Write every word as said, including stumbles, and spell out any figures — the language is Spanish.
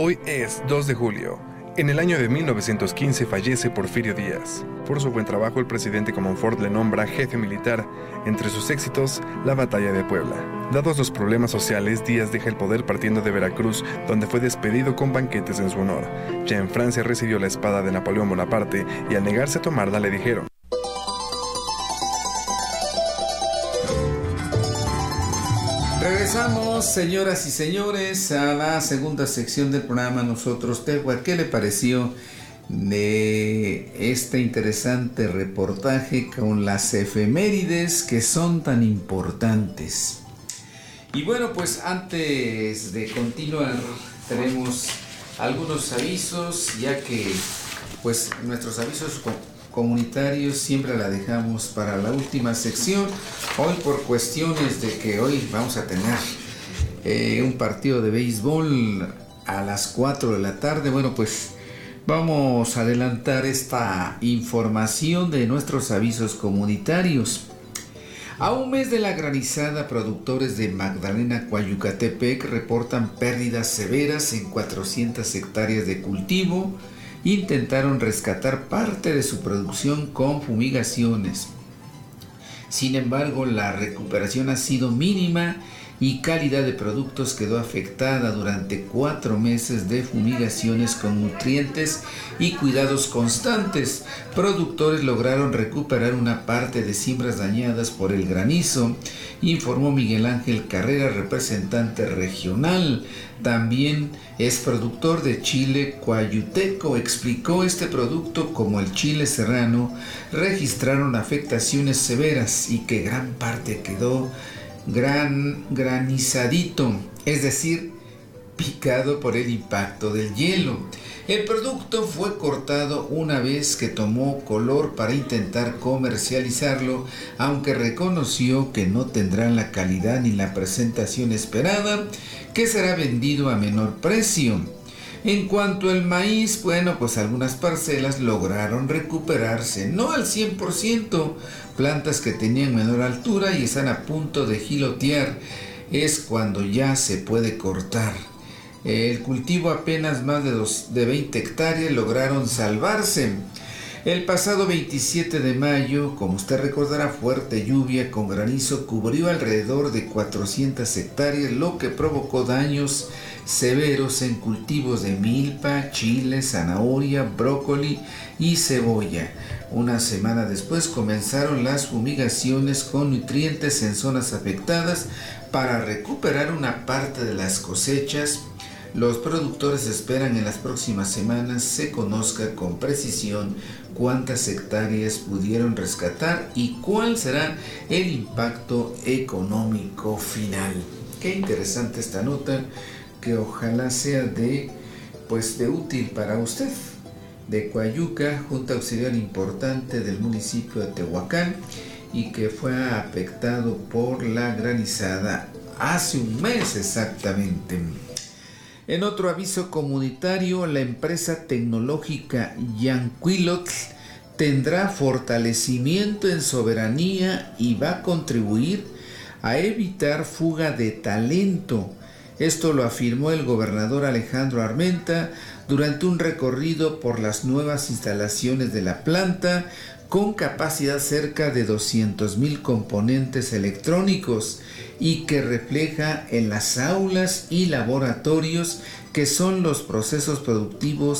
Hoy es dos de julio. En el año de mil novecientos quince fallece Porfirio Díaz. Por su buen trabajo, el presidente Comonfort le nombra jefe militar. Entre sus éxitos, la batalla de Puebla. Dados los problemas sociales, Díaz deja el poder partiendo de Veracruz, donde fue despedido con banquetes en su honor. Ya en Francia recibió la espada de Napoleón Bonaparte y al negarse a tomarla le dijeron: Regresamos, señoras y señores, a la segunda sección del programa Nosotros Tehuacán. ¿Qué le pareció de este interesante reportaje con las efemérides que son tan importantes? Y bueno, pues antes de continuar, tenemos algunos avisos, ya que pues nuestros avisos comunitarios siempre la dejamos para la última sección. Hoy, por cuestiones de que hoy vamos a tener eh, un partido de béisbol a las cuatro de la tarde, bueno, pues vamos a adelantar esta información de nuestros avisos comunitarios. A un mes de la granizada, productores de Magdalena, Coayucatepec, reportan pérdidas severas en cuatrocientas hectáreas de cultivo. Intentaron rescatar parte de su producción con fumigaciones. Sin embargo, la recuperación ha sido mínima y calidad de productos quedó afectada durante cuatro meses de fumigaciones con nutrientes y cuidados constantes. Productores lograron recuperar una parte de siembras dañadas por el granizo, informó Miguel Ángel Carrera, representante regional. También es productor de chile coayuteco. Explicó: este producto, como el chile serrano, registraron afectaciones severas y que gran parte quedó gran granizadito, es decir, picado por el impacto del hielo. El producto fue cortado una vez que tomó color para intentar comercializarlo, aunque reconoció que no tendrá la calidad ni la presentación esperada, que será vendido a menor precio. En cuanto al maíz, bueno, pues algunas parcelas lograron recuperarse, no al cien por ciento, plantas que tenían menor altura y están a punto de gilotear, es cuando ya se puede cortar. El cultivo, apenas más de, dos, de veinte hectáreas, lograron salvarse. El pasado veintisiete de mayo, como usted recordará, fuerte lluvia con granizo cubrió alrededor de cuatrocientas hectáreas, lo que provocó daños severos en cultivos de milpa, chile, zanahoria, brócoli y cebolla. Una semana después comenzaron las fumigaciones con nutrientes en zonas afectadas para recuperar una parte de las cosechas. Los productores esperan en las próximas semanas se conozca con precisión cuántas hectáreas pudieron rescatar y cuál será el impacto económico final. Qué interesante esta nota, que ojalá sea de, pues, de útil para usted. De Coayuca, Junta Auxiliar importante del municipio de Tehuacán, y que fue afectado por la granizada hace un mes exactamente. En otro aviso comunitario, la empresa tecnológica Yanquilotl tendrá fortalecimiento en soberanía y va a contribuir a evitar fuga de talento. Esto lo afirmó el gobernador Alejandro Armenta durante un recorrido por las nuevas instalaciones de la planta, con capacidad cerca de doscientos mil componentes electrónicos, y que refleja en las aulas y laboratorios que son los procesos productivos